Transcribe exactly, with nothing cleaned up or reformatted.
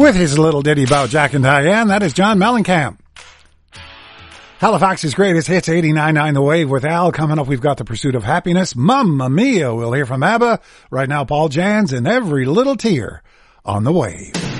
with his little ditty about Jack and Diane. That is John Mellencamp. Halifax's greatest hits, eighty-nine point nine The Wave with Al. Coming up, we've got The Pursuit of Happiness. Mamma Mia, we'll hear from ABBA. Right now, Paul Jans and Every Little Tear on The Wave.